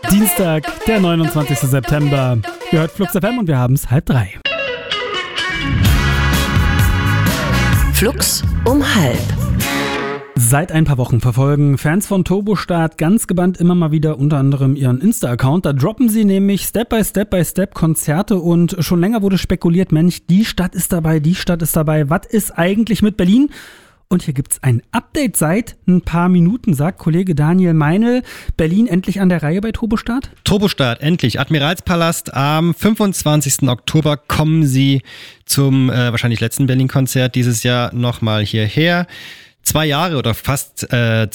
Dienstag, der 29. September. Ihr hört Flux FM und wir haben es 2:30. Flux um 2:30. Seit ein paar Wochen verfolgen Fans von Turbostart ganz gebannt immer mal wieder unter anderem ihren Insta-Account. Da droppen sie nämlich Step by Step Konzerte und schon länger wurde spekuliert, Mensch, die Stadt ist dabei. Was ist eigentlich mit Berlin? Und hier gibt's ein Update seit ein paar Minuten, sagt Kollege Daniel Meinl. Berlin endlich an der Reihe bei Turbostart? Turbostart, endlich. Admiralspalast, am 25. Oktober kommen sie zum wahrscheinlich letzten Berlin-Konzert dieses Jahr nochmal hierher. 2 Jahre oder fast 2